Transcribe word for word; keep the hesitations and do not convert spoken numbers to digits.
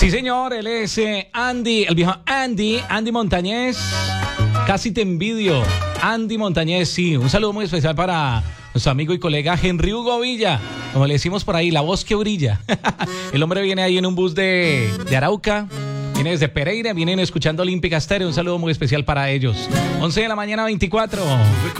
Sí, señor, él es eh, Andy, el viejo Andy, Andy Montañez. Casi te envidio. Andy Montañez, sí. Un saludo muy especial para nuestro amigo y colega Henry Hugo Villa. Como le decimos por ahí, la voz que brilla. El hombre viene ahí en un bus de, de Arauca. Viene desde Pereira, vienen escuchando Olímpica Estéreo. Un saludo muy especial para ellos. once de la mañana, veinticuatro.